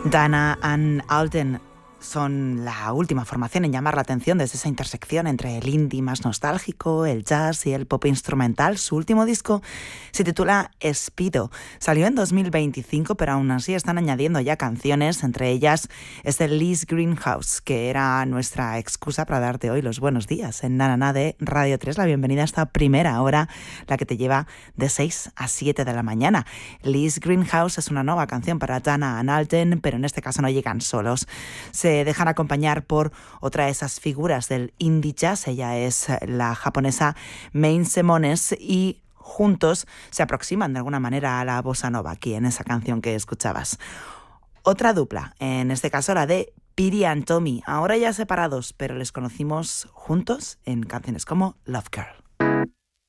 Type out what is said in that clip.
Dana and Alden son la última formación en llamar la atención desde esa intersección entre el indie más nostálgico, el jazz y el pop instrumental. Su último disco se titula Speedo. Salió en 2025, pero aún así están añadiendo ya canciones, entre ellas es de Liz Greenhouse, que era nuestra excusa para darte hoy los buenos días en Na Na Na de Radio 3. La bienvenida a esta primera hora, la que te lleva de 6 a 7 de la mañana. Liz Greenhouse es una nueva canción para Dana and Alden, pero en este caso no llegan solos. Se dejan acompañar por otra de esas figuras del indie jazz. Ella es la japonesa Main Semones y juntos se aproximan de alguna manera a la bossa nova aquí en esa canción que escuchabas. Otra dupla, en este caso la de Piri and Tommy, ahora ya separados, pero les conocimos juntos en canciones como Love Girl.